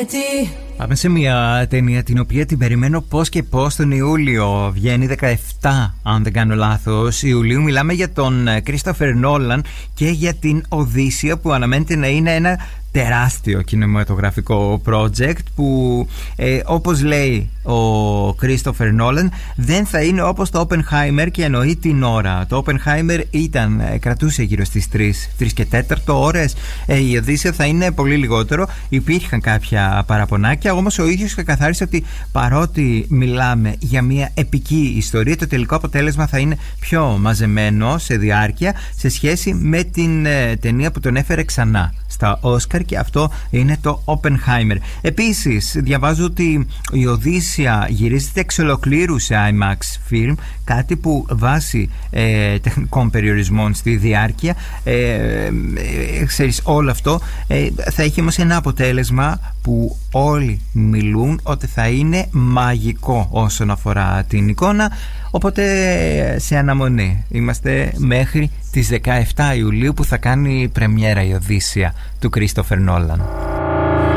Πάμε σε μια ταινία την οποία την περιμένω πώς και πώς τον Ιούλιο. Βγαίνει 17, αν δεν κάνω λάθος, Ιουλίου. Μιλάμε για τον Κρίστοφερ Νόλαν και για την Οδύσσεια, που αναμένεται να είναι ένα τεράστιο κινηματογραφικό project που όπως λέει ο Κρίστοφερ Νόλαν, δεν θα είναι όπως το Oppenheimer, και εννοεί την ώρα. Το Oppenheimer κρατούσε γύρω στις 3 και 4 ώρες. Η Οδύσσεια θα είναι πολύ λιγότερο. Υπήρχαν κάποια παραπονάκια, όμως ο ίδιος ξεκαθάρισε ότι παρότι μιλάμε για μια επική ιστορία, το τελικό αποτέλεσμα θα είναι πιο μαζεμένο σε διάρκεια σε σχέση με την ταινία που τον έφερε ξανά στα Όσκαρ, και αυτό είναι το Oppenheimer. Επίσης, διαβάζω ότι η Οδύσσεια γυρίζεται εξ ολοκλήρου σε IMAX film, κάτι που βάσει τεχνικών περιορισμών στη διάρκεια, ξέρεις, όλο αυτό θα έχει όμως ένα αποτέλεσμα που όλοι μιλούν ότι θα είναι μαγικό όσον αφορά την εικόνα. Οπότε σε αναμονή είμαστε μέχρι τις 17 Ιουλίου που θα κάνει πρεμιέρα η Οδύσσεια του Κρίστοφερ Νόλαν.